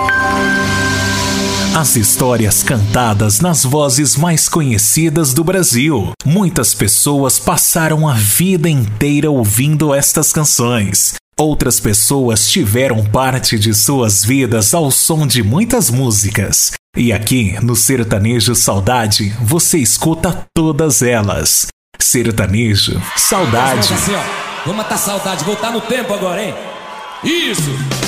As histórias cantadas nas vozes mais conhecidas do Brasil. Muitas pessoas passaram a vida inteira ouvindo estas canções. Outras pessoas tiveram parte de suas vidas ao som de muitas músicas. E aqui, no Sertanejo Saudade, você escuta todas elas. Sertanejo Saudade. Vamos matar a saudade, voltar no tempo agora, hein? Isso!